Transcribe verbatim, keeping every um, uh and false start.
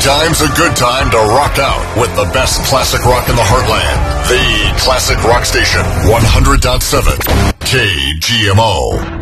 time's a good time to rock out with the best classic rock in the heartland. The Classic Rock Station, one hundred point seven K G M O.